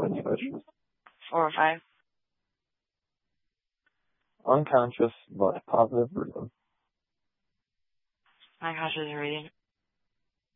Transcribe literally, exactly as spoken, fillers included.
twenty measures. Four or five. Unconscious, but positive breathing. Unconscious breathing.